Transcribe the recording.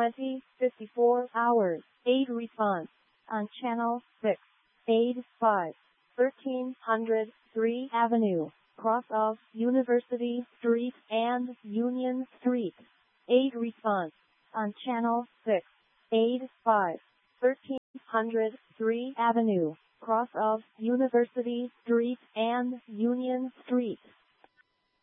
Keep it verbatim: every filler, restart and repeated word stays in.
twenty fifty-four hours. Aid response on channel six. Aid five. thirteen hundred three Avenue, cross of University Street and Union Street. Aid response on channel six. Aid five. thirteen hundred three Avenue, cross of University Street and Union Street.